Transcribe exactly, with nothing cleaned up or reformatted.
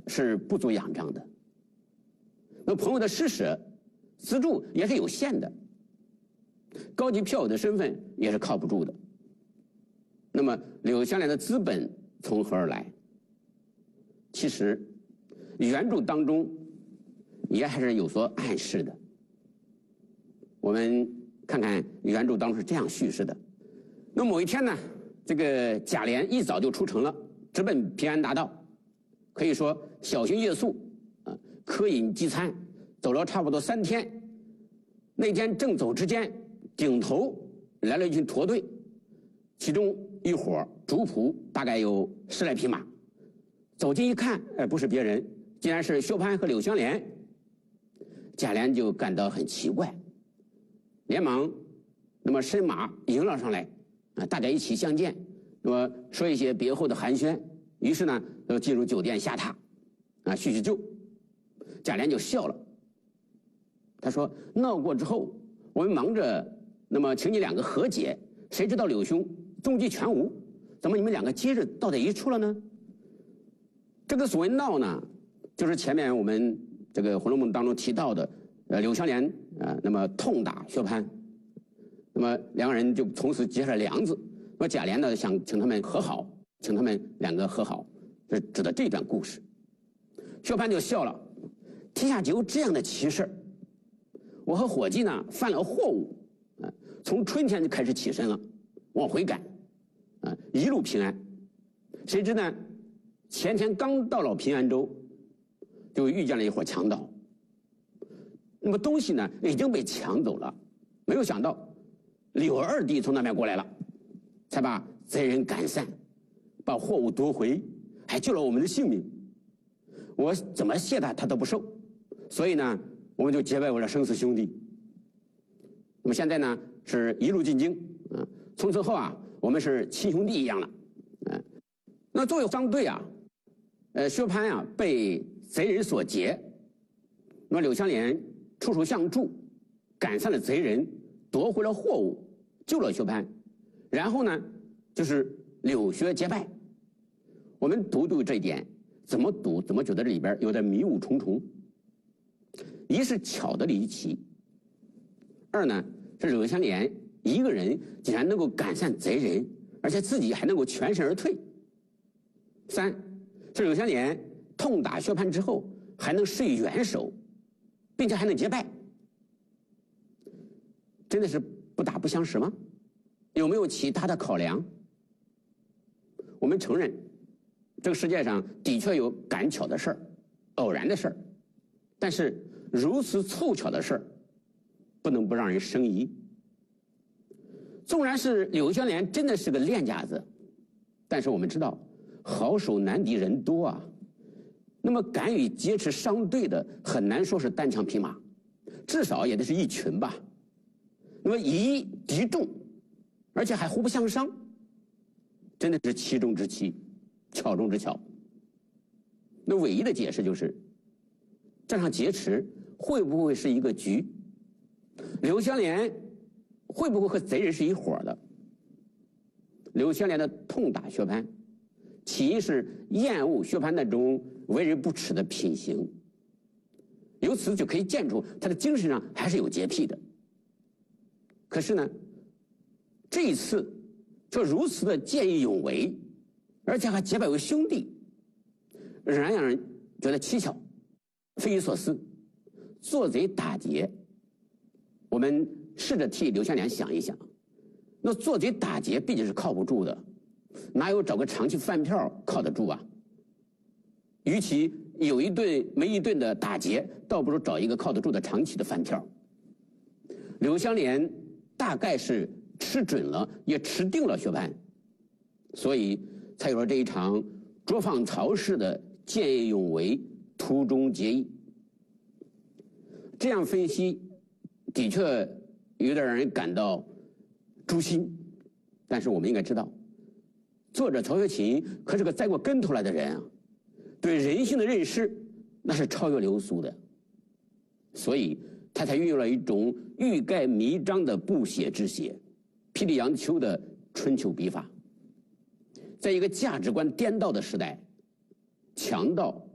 是不足仰仗的。那朋友的施舍资助也是有限的，高级票友的身份也是靠不住的。那么柳香莲的资本从何而来？其实原著当中也还是有所暗示的。我们看看原著当中是这样叙事的：那某一天呢，这个贾琏一早就出城了，直奔平安大道，可以说小行夜宿啊，科饮饥餐，走了差不多三天。那天正走之间，顶头来了一群驼队，其中一伙主仆大概有十来匹马。走近一看，哎，不是别人，竟然是薛蟠和柳香莲。贾琏就感到很奇怪，连忙那么申马迎了上来，啊，大家一起相见，那么说一些别后的寒暄。于是呢，就进入酒店下榻，啊，叙叙旧。贾琏就笑了，他说：“闹过之后，我们忙着那么请你两个和解，谁知道柳兄踪迹全无，怎么你们两个接着到在一处了呢？”这个所谓闹呢，就是前面我们这个《红楼梦》当中提到的，呃，柳香莲啊、呃，那么痛打薛蟠，那么两个人就从此结了梁子。那么贾琏呢，想请他们和好，请他们两个和好，是指的这段故事。薛蟠就笑了，天下就有这样的奇事，我和伙计呢犯了货物，啊，从春天就开始起身了，往回赶，啊，一路平安。谁知呢，前天刚到了平安州，就遇见了一伙强盗。那么东西呢已经被抢走了，没有想到柳二弟从那边过来了，才把贼人赶散，把货物夺回，还救了我们的性命。我怎么谢他他都不受，所以呢我们就结拜为了生死兄弟。那么现在呢是一路进京啊，从此后啊我们是亲兄弟一样了。啊，那作为商队啊，呃，薛蟠啊被贼人所劫，那么柳香莲出手相助，赶散了贼人，夺回了货物，救了薛蟠，然后呢就是柳薛结拜。我们读读这一点，怎么读怎么觉得这里边有点迷雾重重。一是巧的离奇，二呢是柳香莲一个人竟然能够赶散贼人，而且自己还能够全身而退。三是柳香莲痛打薛蟠之后还能施以援手，并且还能结拜，真的是不打不相识吗？有没有其他的考量？我们承认这个世界上的确有赶巧的事儿，偶然的事儿，但是如此凑巧的事儿不能不让人生疑。纵然是柳香莲真的是个练家子，但是我们知道好手难敌人多啊，那么敢于劫持商队的很难说是单枪匹马，至少也得是一群吧。那么以一敌众，而且还互不相伤，真的是奇中之奇，巧中之巧。那唯一的解释就是这场劫持会不会是一个局，柳香莲会不会和贼人是一伙的？柳香莲的痛打薛蟠，起因是厌恶薛蟠那种为人不耻的品行，由此就可以见出他的精神上还是有洁癖的。可是呢，这一次却如此的见义勇为，而且还结拜为兄弟，仍然让人觉得蹊跷，匪夷所思。做贼打劫，我们试着替柳香莲想一想，那做贼打劫毕竟是靠不住的，哪有找个长期饭票靠得住啊？与其有一顿没一顿的打劫，倒不如找一个靠得住的长期的饭票。柳香莲大概是吃准了，也吃定了薛蟠，所以才有了这一场捉放曹氏的见义勇为，途中结义。这样分析的确有点让人感到诛心，但是我们应该知道，作者曹雪芹可是个栽过跟头来的人啊，对人性的认识那是超越流苏的，所以他才运用了一种欲盖弥彰的不写之写，霹雳杨秋的春秋笔法。在一个价值观颠倒的时代，强盗